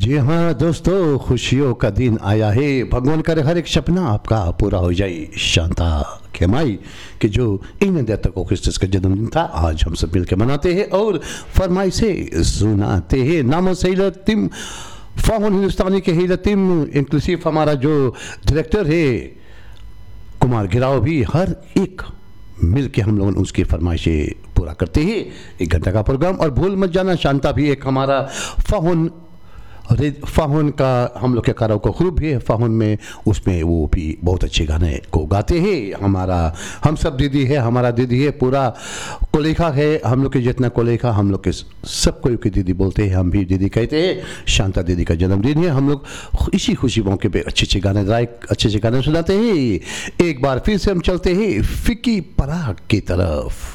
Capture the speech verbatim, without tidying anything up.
जी हाँ दोस्तों, खुशियों का दिन आया है। भगवान करे हर एक सपना आपका पूरा हो जाए। शांता खेमाई कि जो इन देवता को क्रिस्टस का जन्मदिन था, आज हम सब मिलकर मनाते हैं और फरमाई से सुनाते हैं। नाम सहीलतिम फाहुन हिंदुस्तानी के हिलतिम इंक्लूसिव हमारा जो डायरेक्टर है कुमार गिराव भी हर एक मिल के हम लोग उसकी फरमाइशें पूरा करते हैं। एक घंटा का प्रोग्राम। और भूल मत जाना, शांता भी एक हमारा फाहुन फाहुन का हम लोग के कारों को ग्रुप भी है फाहुन में, उसमें वो भी बहुत अच्छे गाने को गाते हैं। हमारा हम सब दीदी है, हमारा दीदी है, पूरा कोलेखा है हम लोग के, जितना कोलेखा हम लोग के सब कोई की दीदी बोलते हैं, हम भी दीदी कहते हैं। शांता दीदी का जन्मदिन है, हम लोग इसी खुशी मौके पे अच्छे अच्छे गाने गाए अच्छे अच्छे गाने सुनाते हैं। एक बार फिर से हम चलते हैं फिक्की पराग की तरफ।